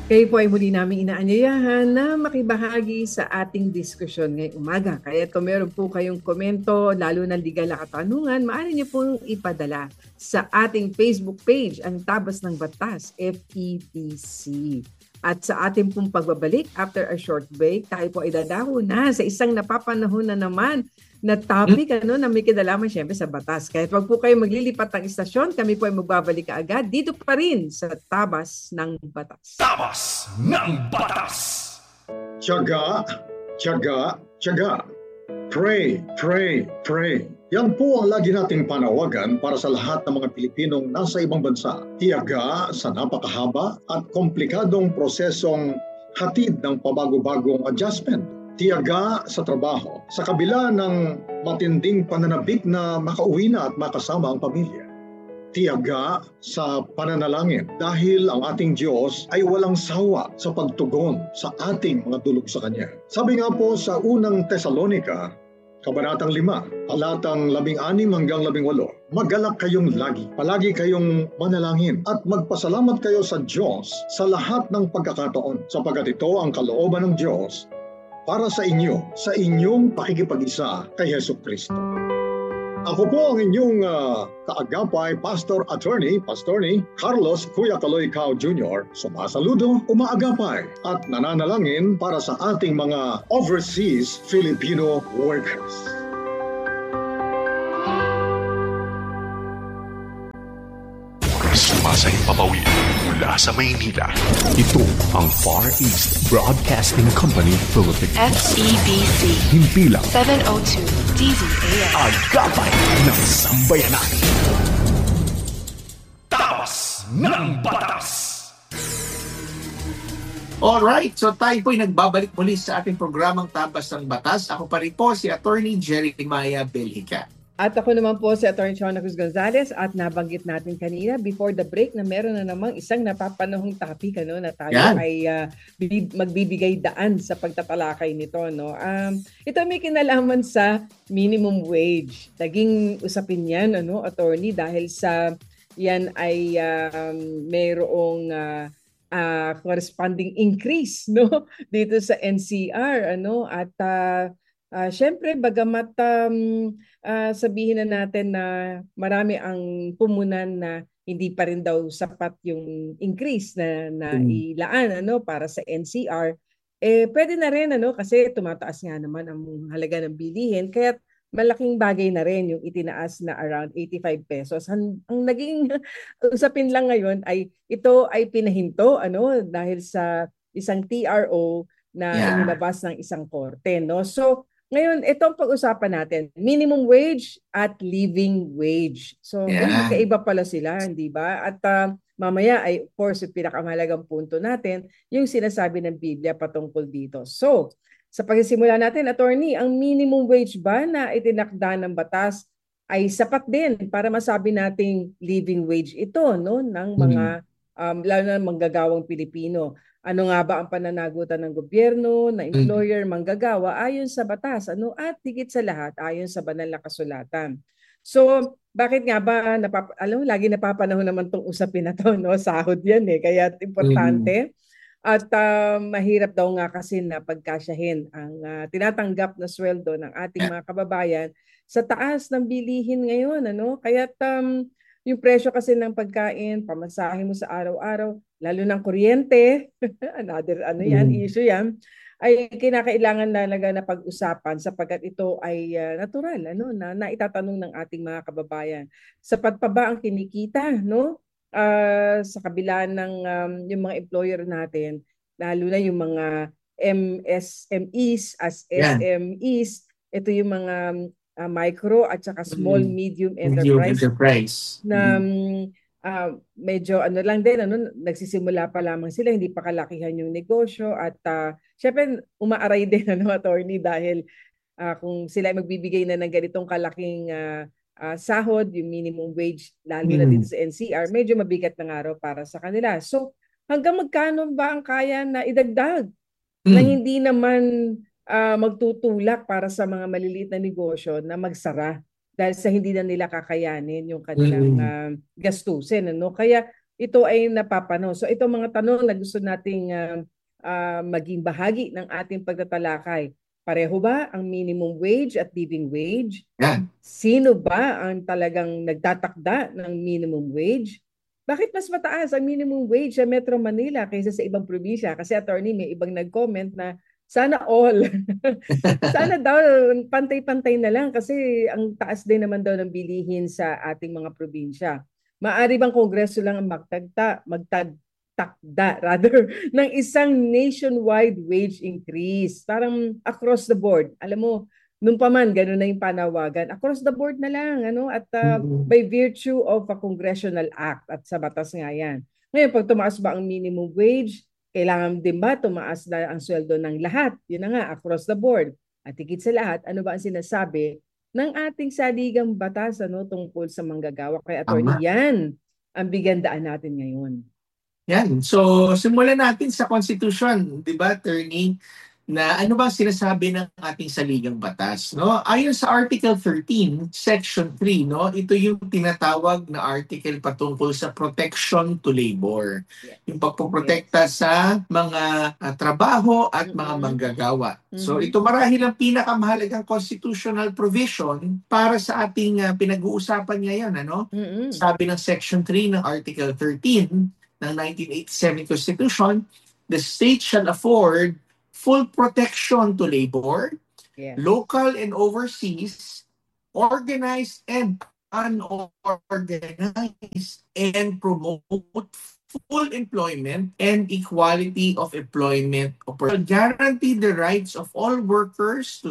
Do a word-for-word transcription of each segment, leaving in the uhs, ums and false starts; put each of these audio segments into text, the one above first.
Kayo po ay muli namin inaanyayahan na makibahagi sa ating diskusyon ngayong umaga. Kaya kung meron po kayong komento, lalo na legal na katanungan, maaari niyo pong ipadala sa ating Facebook page, ang Tabas ng Batas, F E B C. At sa ating pong pagbabalik, after a short break, tayo po ay dadako na sa isang napapanahon na naman na topic ano, na may kinalaman syempre sa batas. Kahit wag po kayo maglilipat ng istasyon, kami po ay magbabalik kaagad dito pa rin sa Tabas ng Batas. Tabas ng Batas! Tiyaga, tiyaga, tiyaga. Pray, pray, pray. Yan po ang lagi nating panawagan para sa lahat ng mga Pilipinong nasa ibang bansa. Tiyaga sa napakahaba at komplikadong prosesong hatid ng pabago-bagong adjustment. Tiyaga sa trabaho, sa kabila ng matinding pananabik na makauwi na at makasama ang pamilya. Tiyaga sa pananalangin dahil ang ating Diyos ay walang sawa sa pagtugon sa ating mga dulog sa Kanya. Sabi nga po sa unang Tesalonica, Kabanatang lima, talatang labing anim hanggang labing walo. Magalak kayong lagi, palagi kayong manalangin at magpasalamat kayo sa Diyos sa lahat ng pagkakataon, sapagkat ito ang kalooban ng Diyos para sa inyo, sa inyong pakikipag-isa kay Hesus Kristo. Ako po ang inyong uh, kaagapay, Pastor Attorney, Pastorni Carlos Kuya Kaloy Cao Junior Sumasaludo, umaagapay at nananalangin para sa ating mga overseas Filipino workers. Sumasahing papawid mula sa Maynila. Ito ang Far East Broadcasting Company Philippines. F E B C. Himpilang seven oh two D Z A M. Agapay ng Sambayanan. Tabas ng Batas! Alright, so tayo po'y nagbabalik muli sa ating programang Tabas ng Batas. Ako pa rin po si Attorney Jeremiah Belhica. At ako naman po si Atty. Chona Cruz Gonzalez at nabanggit natin kanina before the break na meron na namang isang napapanahong topic ano, na tayo Yan. ay uh, magbibigay daan sa pagtatalakay nito. No? Um, ito may kinalaman sa minimum wage. Naging usapin yan, ano, attorney, dahil sa yan ay um, mayroong uh, uh, corresponding increase no? dito sa N C R. Ano? At uh, Uh, Siyempre, bagamat um, uh, sabihin na natin na marami ang pumunan na hindi pa rin daw sapat yung increase na, na mm. ilaan ano, para sa N C R, eh, pwede na rin ano, kasi tumataas nga naman ang halaga ng bilihin. Kaya malaking bagay na rin yung itinaas na around eighty-five pesos. Ang, ang naging usapin lang ngayon ay ito ay pinahinto ano, dahil sa isang T R O na yeah. inilabas ng isang korte. No? So, ngayon, itong pag-usapan natin, minimum wage at living wage. So, yeah. magkaiba pala sila, hindi ba? At uh, mamaya ay, of course, yung pinakamahalagang punto natin, yung sinasabi ng Biblia patungkol dito. So, sa pagsisimula natin, attorney, ang minimum wage ba na itinakda ng batas ay sapat din para masabi nating living wage ito, no? Ng mga, um, lalo na manggagawang Pilipino. Ano nga ba ang pananagutan ng gobyerno, ng employer, manggagawa ayon sa batas, ano, at higit sa lahat ayon sa banal na kasulatan. So, bakit nga ba napap alam mo lagi napapanahon naman tong usapin na to, no? Sahod 'yan eh, kaya importante. Mm-hmm. At uh, mahirap daw nga kasi na pagkasyahin ang uh, tinatanggap na sweldo ng ating mga kababayan sa taas ng bilihin ngayon, ano? Kaya um, yung presyo kasi ng pagkain, pamasahe mo sa araw-araw, lalo ng kuryente, another ano yan, mm. issue yan, ay kinakailangan na na pag-usapan sapagkat ito ay uh, natural, ano, na naitatanong ng ating mga kababayan. Sapat pa ba ang kinikita, no? Uh, sa kabila ng um, yung mga employer natin, lalo na yung mga M S M Es as yeah. S M Es, ito yung mga Uh, micro at saka small, mm. medium enterprise, enterprise. na um, uh, medyo ano lang din, ano, nagsisimula pa lamang sila, hindi pa kalakihan yung negosyo at uh, syempre umaaray din ano, attorney, dahil uh, kung sila ay magbibigay na ng ganitong kalaking uh, uh, sahod, yung minimum wage, lalo mm. na dito sa N C R, medyo mabigat ng araw para sa kanila. So hanggang magkano ba ang kaya na idagdag mm. na hindi naman Uh, magtutulak para sa mga maliliit na negosyo na magsara dahil sa hindi na nila kakayanin yung kanilang uh, gastusin. Ano? Kaya ito ay napapano. So ito mga tanong na gusto nating uh, uh, maging bahagi ng ating pagtatalakay. Pareho ba ang minimum wage at living wage? Yan. Sino ba ang talagang nagtatakda ng minimum wage? Bakit mas mataas ang minimum wage sa Metro Manila kaysa sa ibang probinsya? Kasi attorney, may ibang nag-comment na sana all. Sana daw pantay-pantay na lang kasi ang taas din naman daw ng bilihin sa ating mga probinsya. Maari bang Kongreso lang ang magtagta, magtagtakda rather ng isang nationwide wage increase? Parang across the board. Alam mo, nung pa man, gano'n na yung panawagan. Across the board na lang, ano? At uh, Mm-hmm. by virtue of a congressional act at sa batas nga yan. Ngayon, pag tumaas ba ang minimum wage, kailangan din ba tumaas na ang sweldo ng lahat? Yun na nga, across the board. At higit sa lahat, ano ba ang sinasabi ng ating saligang batas ano, tungkol sa manggagawa? Kaya attorney, yan ang bigandaan natin ngayon. Yan. So, simulan natin sa Constitution, di ba, attorney? Na ano ba sinasabi ng ating saligang batas, no? Ayon sa Article thirteen, Section three, no? Ito yung tinatawag na article patungkol sa protection to labor. Yes. Yung pagpoprotekta yes. sa mga uh, trabaho at mm-hmm. mga manggagawa. Mm-hmm. So ito marahil ang pinakamahalagang constitutional provision para sa ating uh, pinag-uusapan ngayon, ano? Mm-hmm. Sabi ng Section three ng Article thirteen ng nineteen eighty-seven Constitution, the state shall afford full protection to labor, yes. local and overseas, organized and unorganized, and promote full employment and equality of employment opportunities. Guarantee the rights of all workers to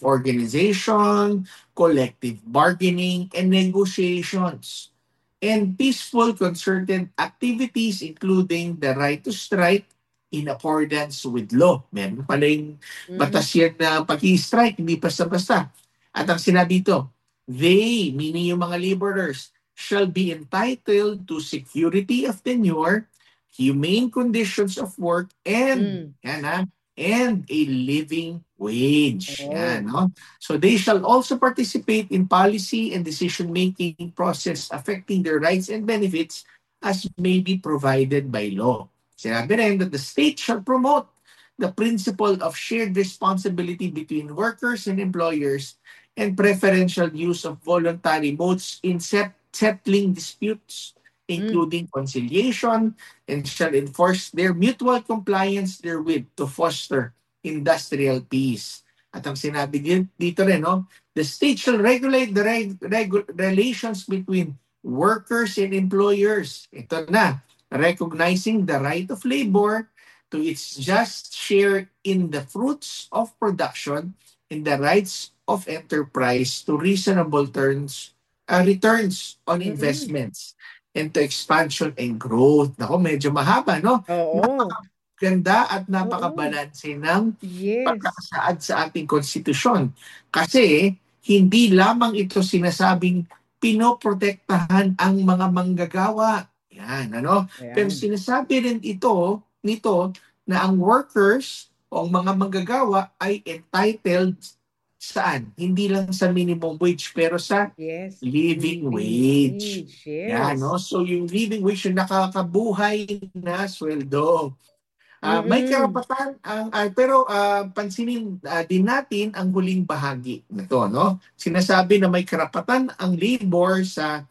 self-organization, collective bargaining, and negotiations, and peaceful concerted activities including the right to strike in accordance with law. Meron pala yung batas yan na pag-i-strike, hindi basta-basta. At ang sinabi ito, they, meaning yung mga laborers, shall be entitled to security of tenure, humane conditions of work, and, mm. yan ha, and a living wage. Oh. Yan, no? So they shall also participate in policy and decision-making process affecting their rights and benefits as may be provided by law. Sinabi rin that the state shall promote the principle of shared responsibility between workers and employers and preferential use of voluntary modes in set settling disputes, including mm. conciliation, and shall enforce their mutual compliance therewith to foster industrial peace. At ang sinabi dito rin, no, the state shall regulate the reg- reg- relations between workers and employers. Ito na. Recognizing the right of labor to its just share in the fruits of production and the rights of enterprise to reasonable terms, uh, returns on mm-hmm. investments and to expansion and growth. Nako, medyo mahaba, no? Oo. Napakaganda at napakabalanse ng yes. pagkakasaad sa ating konstitusyon. Kasi hindi lamang ito sinasabing pinoprotektahan ang mga manggagawa. Yan, ano? Ayan. Pero sinasabi rin ito, nito, na ang workers o ang mga manggagawa ay entitled saan? Hindi lang sa minimum wage, pero sa yes. living wage. wage. Yes. Yan, no? So yung living wage, yung nakakabuhay na sweldo. Uh, mm-hmm. May karapatan, ang, uh, pero uh, pansinin uh, din natin ang huling bahagi nito, no? Sinasabi na may karapatan ang labor sa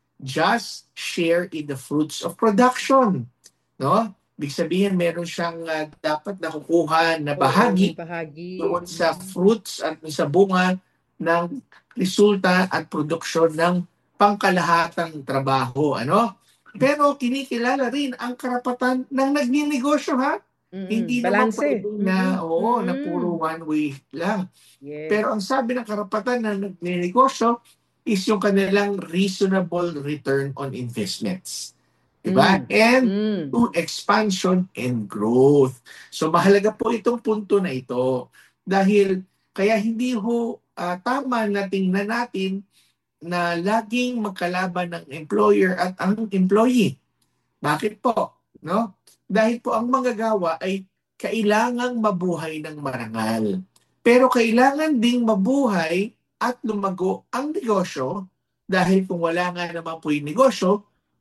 just share in the fruits of production, no? Ibig sabihin meron siyang uh, dapat nakukuha na bahagi, oh, bahagi doon sa fruits at sa bunga ng resulta at produksyon ng pangkalahatang trabaho, ano? Pero kinikilala rin ang karapatan ng nagninegosyo, ha? Mm-hmm. Hindi naman pwedeng na, mm-hmm. oo, mm-hmm. na puro one way lang. Yes. Pero ang sabi ng karapatan ng nagninegosyo is yung kanilang reasonable return on investments. Diba? Mm. And mm. to expansion and growth. So mahalaga po itong punto na ito. Dahil kaya hindi ho uh, tama na tingnan natin na laging magkalaban ng employer at ang employee. Bakit po? No? Dahil po ang manggagawa ay kailangang mabuhay ng marangal. Pero kailangan ding mabuhay at lumago ang negosyo dahil kung wala nga naman po yung negosyo,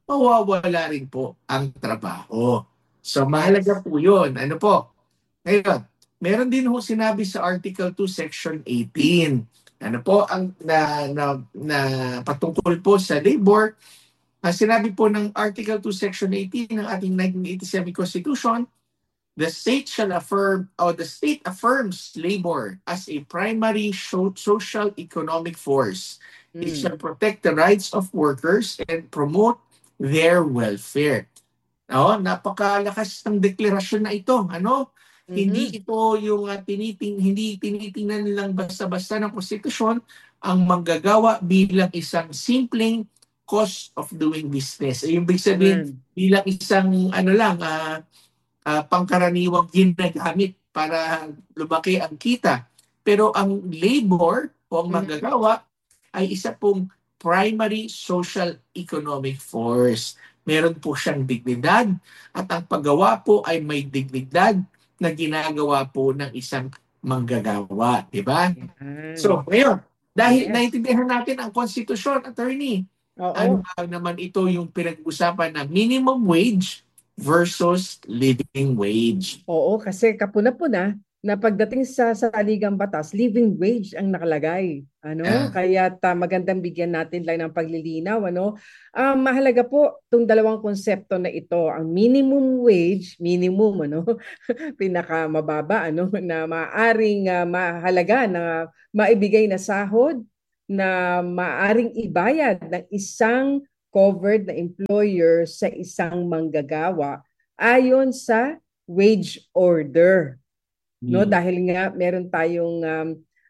mawawala rin po ang trabaho. So mahalaga Yes. po yun. Ano po? Ngayon, meron din ho sinabi sa Article two, Section eighteen. Ano po ang na, na, na patungkol po sa labor. Uh, sinabi po ng Article two, Section eighteen ng ating nineteen eighty-seven Constitution, the state shall affirm, or the state affirms labor as a primary social economic force. Mm. It shall protect the rights of workers and promote their welfare. Oh, napakalakas ng deklarasyon na ito. Ano? Mm-hmm. Hindi ito yung uh, tiniting hindi tinitingnan nilang basta-basta ng konstitusyon ang manggagawa bilang isang simpleng cost of doing business. Yung big sabihin mm-hmm. bilang isang ano lang uh, uh, pangkaraniwang ginagamit para lumaki ang kita. Pero ang labor o ang manggagawa mm-hmm. ay isa pong primary social economic force. Meron po siyang dignidad at ang paggawa po ay may dignidad na ginagawa po ng isang manggagawa. Diba? Mm. So, ngayon, dahil yes. naintindihan natin ang konstitusyon, attorney, oo. Ano naman ito yung pinag-usapan na minimum wage versus living wage? Oo, kasi kapuna-puna na pagdating sa saligang batas, living wage ang nakalagay. Ano? Yeah. Kaya ta, magandang bigyan natin lang ng paglilinaw. Ano? Um, mahalaga po itong dalawang konsepto na ito. Ang minimum wage, minimum, ano? pinaka mababa, ano? na maaring uh, mahalaga na maibigay na sahod na maaring ibayad ng isang covered na employer sa isang manggagawa ayon sa wage order. No, dahil nga meron tayong um,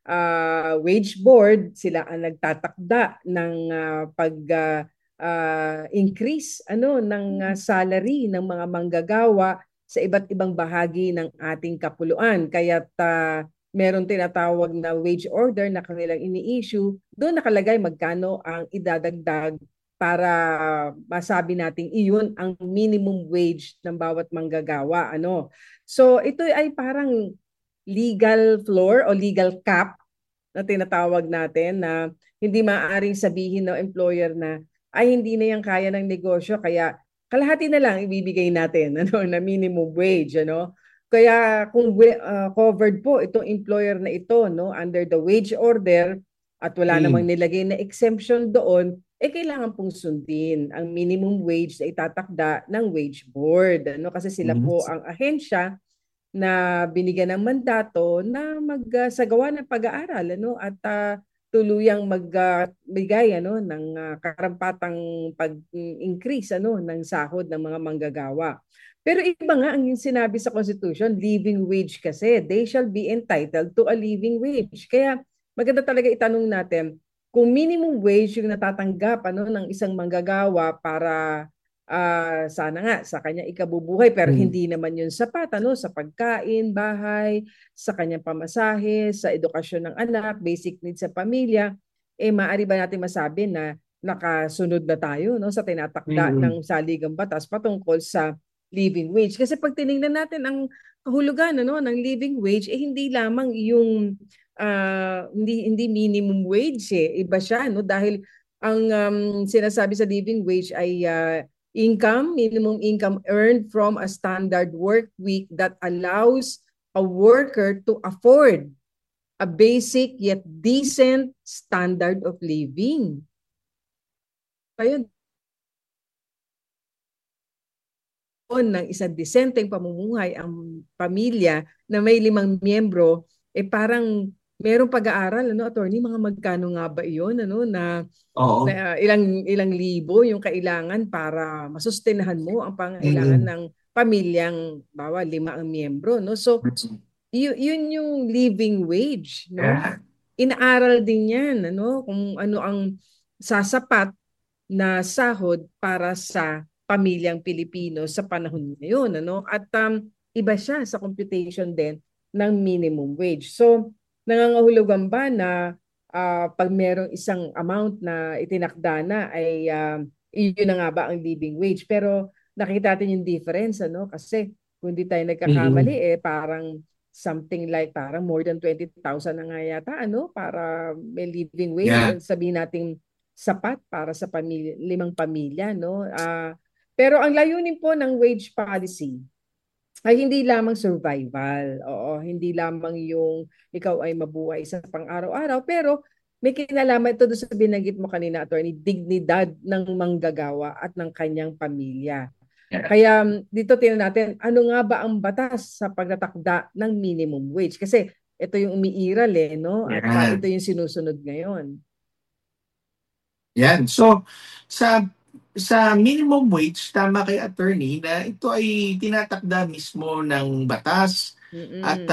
uh, wage board, sila ang nagtatakda ng uh, pag uh, uh, increase ano ng uh, salary ng mga manggagawa sa iba't ibang bahagi ng ating kapuluan. Kaya uh, meron tinatawag na wage order na kanilang ini-issue, doon nakalagay magkano ang idadagdag para masabi nating iyon ang minimum wage ng bawat manggagawa. Ano? So ito ay parang legal floor o legal cap na tinatawag natin na hindi maaaring sabihin ng employer na ay hindi na yan kaya ng negosyo kaya kalahati na lang ibibigay natin ano na minimum wage ano. Kaya kung uh, covered po itong employer na ito no under the wage order at wala mm. namang nilagay na exemption doon, eh kailangan pong sundin ang minimum wage na itatakda ng wage board ano kasi sila mm. po ang ahensya na binigyan ng mandato na magsagawa uh, ng pag-aaral ano at uh, tuluyang magbigay uh, ano ng uh, karampatang pag-increase ano ng sahod ng mga manggagawa. Pero iba nga ang sinabi sa Constitution, living wage kasi, they shall be entitled to a living wage. Kaya maganda talaga itanong natin kung minimum wage yung natatanggap ano ng isang manggagawa para Uh, sana nga sa kanya ikabubuhay pero hmm. hindi naman yun sapat ano sa pagkain, bahay, sa kanyang pamasahe, sa edukasyon ng anak, basic needs sa pamilya, eh maaari ba natin masabi na nakasunod na tayo no sa tinatakda hmm. ng saligang batas patungkol sa living wage? Kasi pag tiningnan natin ang kahulugan ano ng living wage eh hindi lamang yung uh, hindi hindi minimum wage eh iba siya no dahil ang um, sinasabi sa living wage ay uh, income, minimum income earned from a standard work week that allows a worker to afford a basic yet decent standard of living. Ayun. Ng isang disenteng pamumuhay ang pamilya na may limang miyembro, eh parang merong pag-aaral ano attorney mga magkano nga ba iyon ano na, na ilang ilang libo yung kailangan para masustenahan mo ang pangailangan mm-hmm. ng pamilyang bawa lima ang miyembro no so y- yun yung living wage no yeah. Inaaral din yan ano kung ano ang sasapat na sahod para sa pamilyang Pilipino sa panahon ngayon ano at um, iba siya sa computation din ng minimum wage so nangangahulugan ba na uh, pag merong isang amount na itinakda na ay uh, iyon na nga ba ang living wage? Pero nakita natin yung difference ano kasi kung di tayo nagkakamali mm-hmm. eh parang something like parang more than twenty thousand na nga yata ano para may living wage yeah. sabihin natin sapat para sa pamilya, limang pamilya, no? Uh, pero ang layunin po ng wage policy ay hindi lamang survival. Oo, hindi lamang yung ikaw ay mabuhay sa pang-araw-araw, pero may kinalaman ito doon sa binanggit mo kanina, attorney, dignidad ng manggagawa at ng kanyang pamilya. Yeah. Kaya dito tingnan natin, ano nga ba ang batas sa pagtatakda ng minimum wage? Kasi ito yung umiiral eh, no? At yeah. uh, ito yung sinusunod ngayon. Yan. So, sa sa minimum wage, tama kay attorney na ito ay tinatakda mismo ng batas. Mm-mm. At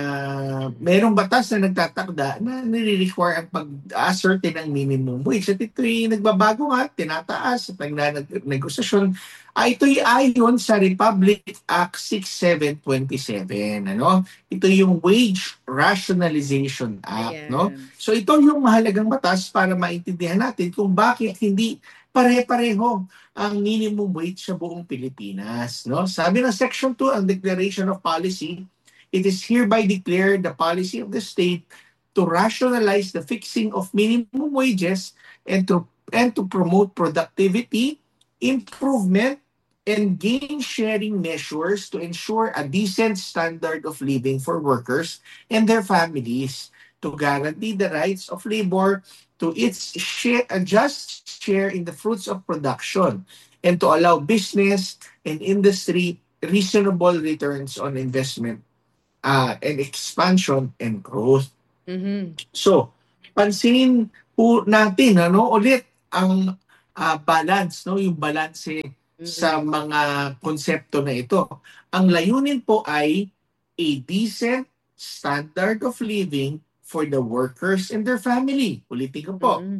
uh, mayroong batas na nagtatakda na nire-require ang pag-ascertain ng minimum wage. At ito'y nagbabago nga, tinataas at nagnegosasyon. Ah, ito'y ayon sa Republic Act sixty-seven twenty-seven. Ano? Ito yung Wage Rationalization Act. Ayan. No? So ito yung mahalagang batas para maintindihan natin kung bakit hindi pare-pareho ang minimum wage sa buong Pilipinas. No? Sabi ng Section two, ang Declaration of Policy, it is hereby declared the policy of the state to rationalize the fixing of minimum wages and to, and to promote productivity, improvement, and gain-sharing measures to ensure a decent standard of living for workers and their families, to guarantee the rights of labor to its share, a just share in the fruits of production, and to allow business and industry reasonable returns on investment uh, and expansion and growth. Mm-hmm. So, pansinin po natin ano ulit ang uh, balance, no, yung balance mm-hmm. sa mga konsepto na ito. Ang layunin po ay a decent standard of living for the workers and their family. Ulitin ko po. Mm-hmm.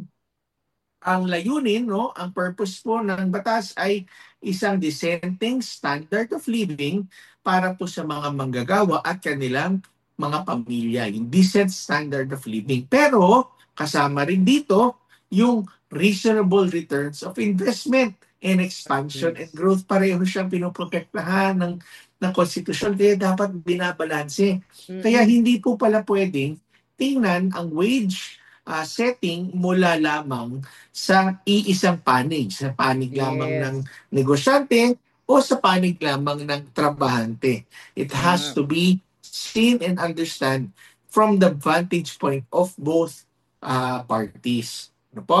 Ang layunin, no, ang purpose po ng batas ay isang dissenting standard of living para po sa mga manggagawa at kanilang mga pamilya. Yung decent standard of living. Pero kasama rin dito yung reasonable returns of investment and expansion yes. and growth. Pareho siyang pinoprotektahan ng, ng konstitusyon. Kaya dapat binabalanse. Mm-hmm. Kaya hindi po pala pwedeng tingnan ang wage uh, setting mula lamang sa iisang panig. Sa panig yes. lamang ng negosyante o sa panig lamang ng trabahante. It has yeah. to be seen and understand from the vantage point of both uh, parties. Ano po?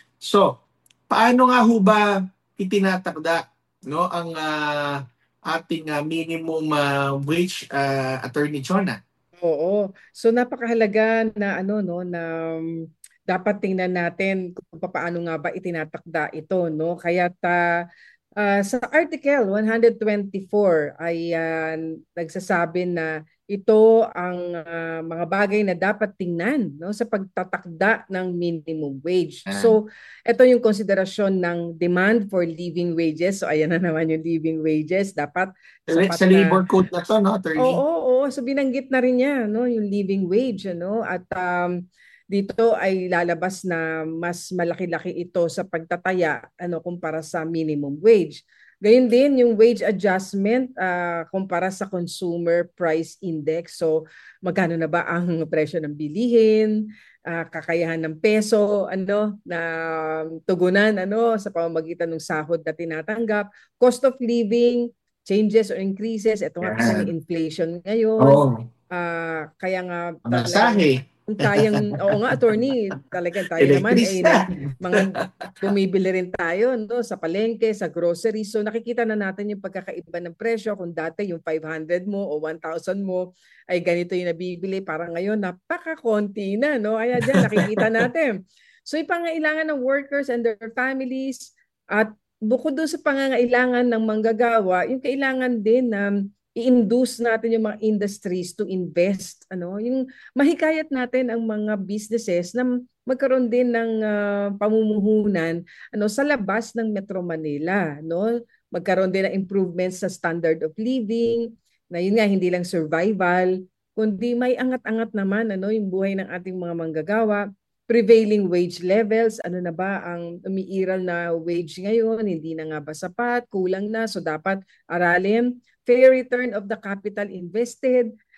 So, paano nga ho ba itinatakda no, ang uh, ating uh, minimum uh, wage, uh, Attorney Chona? Oo. So napakahalaga na ano no na um, dapat tingnan natin kung paano nga ba itinatakda ito no. Kaya ta uh, sa Article one twenty-four ay uh, nagsasabi na ito ang uh, mga bagay na dapat tingnan no sa pagtatakda ng minimum wage. So ito yung konsiderasyon ng demand for living wages. So ayan na naman yung living wages dapat sapat sa labor code na to, no, attorney? Oo, oo, oo. So binanggit na rin niya no yung living wage ano at um, dito ay lalabas na mas malaki-laki ito sa pagtataya ano kumpara sa minimum wage. Gayun din yung wage adjustment uh, kumpara sa consumer price index. So magkano na ba ang presyo ng bilihin, uh, kakayahan ng peso, ano na tugunan ano sa pamamagitan ng sahod na tinatanggap, cost of living, changes or increases, ito nga kasi yeah. inflation ngayon. Oh. Uh, kaya nga talagang tayang, oo nga, attorney, talagang tayo naman ay na, mga bumibili rin tayo no, sa palengke, sa grocery. So nakikita na natin yung pagkakaiba ng presyo. Kung dati yung five hundred mo o one thousand mo ay ganito yung nabibili. Parang ngayon, napaka-konti na. No? Kaya dyan, nakikita natin. So yung pangailangan ng workers and their families at bukod doon sa pangangailangan ng manggagawa, yung kailangan din na um, i-induce natin yung mga industries to invest, ano, yung mahikayat natin ang mga businesses na magkaroon din ng uh, pamumuhunan ano sa labas ng Metro Manila, no? Magkaroon din ng improvements sa standard of living, na yun nga hindi lang survival, kundi may angat-angat naman ano yung buhay ng ating mga manggagawa. Prevailing wage levels, ano na ba ang umiiral na wage ngayon, hindi na nga ba sapat, kulang na, so dapat aralin. Fair return of the capital invested,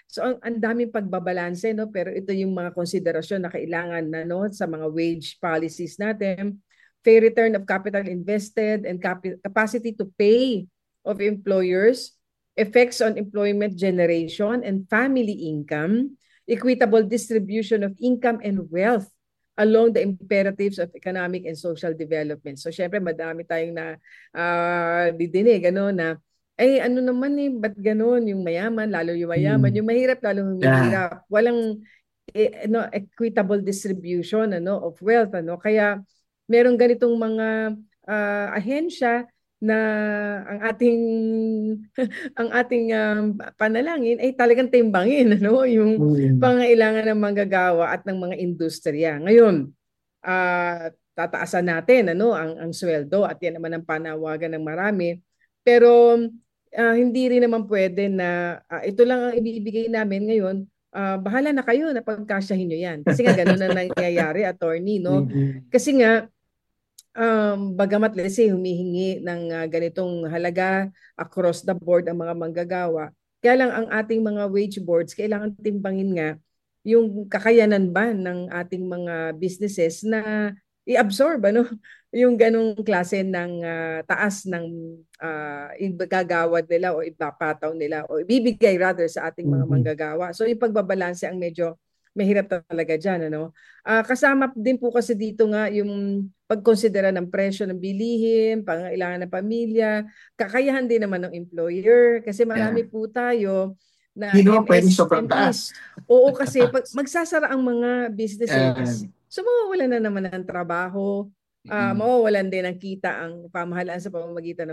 So ang, ang daming pagbabalanse, no, pero ito yung mga konsiderasyon na kailangan na, no, sa mga wage policies natin. Fair return of capital invested and cap- capacity to pay of employers, effects on employment generation and family income, equitable distribution of income and wealth along the imperatives of economic and social development. So syempre madami tayong na uh, didinig, ano, na ay ano naman eh, ba't ganun? Yung mayaman, lalo yung mayaman. Hmm. Yung mahirap, lalo yung mahirap. Yeah. Walang eh, ano, equitable distribution, ano, of wealth. Ano? Kaya merong ganitong mga uh, ahensya na ang ating ang ating um, panalangin ay talagang timbangin, ano, yung mm. pangangailangan ng manggagawa at ng mga industriya. Ngayon, uh, tataasan natin, ano, ang ang sweldo at yan naman ang panawagan ng marami. Pero uh, hindi rin naman pwede na uh, ito lang ang ibibigay namin ngayon. Uh, bahala na kayo na pagkasyahin nyo yan. Kasi nga ganun na nangyayari, attorney, no? Mm-hmm. Kasi nga Um, bagamat let's say humihingi ng uh, ganitong halaga across the board ang mga manggagawa, kaya lang ang ating mga wage boards kailangan timbangin nga yung kakayanan ba ng ating mga businesses na i-absorb, ano, yung ganong klase ng uh, taas ng uh, igagawad nila o ipapataw nila o ibibigay rather sa ating mga manggagawa. So yung pagbabalanse ang medyo mahirap talaga dyan, ano. Uh, kasama din po kasi dito nga yung pagkonsidera ng presyo ng bilihin, pangangailangan ng pamilya, kakayahan din naman ng employer kasi marami yeah. po tayo na you know, M S, sobrang taas. Oo, kasi pag magsasara ang mga businesses, uh, so mawawalan na naman ng trabaho, uh, mawawalan din ng kita ang pamahalaan sa pamamagitan ng